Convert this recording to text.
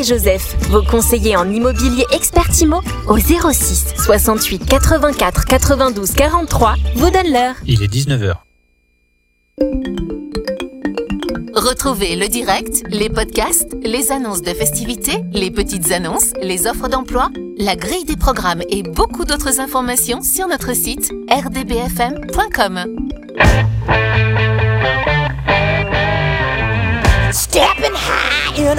et Joseph, vos conseillers en immobilier expert IMO, au 06 68 84 92 43, vous donnent l'heure. Il est 19h. Retrouvez le direct, les podcasts, les annonces de festivités, les petites annonces, les offres d'emploi, la grille des programmes et beaucoup d'autres informations sur notre site rdbfm.com.